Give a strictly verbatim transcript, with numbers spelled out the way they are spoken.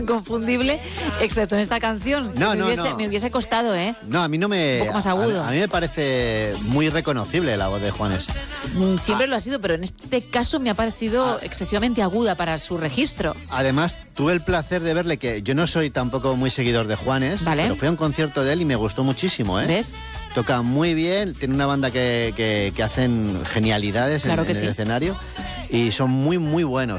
inconfundible, excepto en esta canción. No, me, no, hubiese, no. me hubiese costado, ¿eh? No, a mí no me... Un poco más agudo. A, a mí me parece muy reconocible la voz de Juanes. Siempre ah. lo ha sido, pero en este caso me ha parecido ah. excesivamente aguda para su registro. Además, tuve el placer de verle, que yo no soy tampoco muy seguidor de Juanes, ¿vale? Pero fui a un concierto de él y me gustó muchísimo, ¿eh? ¿Ves? Toca muy bien, tiene una banda que, que, que hacen genialidades claro en, que en sí. el escenario y son muy, muy buenos.